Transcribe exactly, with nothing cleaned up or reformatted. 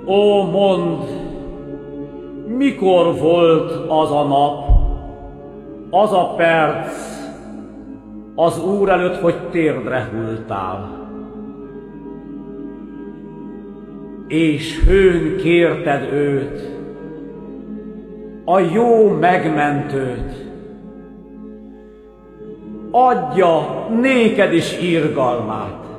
Ó, mondd, mikor volt az a nap, az a perc az Úr előtt, hogy térdre hulltál, és hőn kérted őt, a jó megmentőt, adja néked is irgalmát.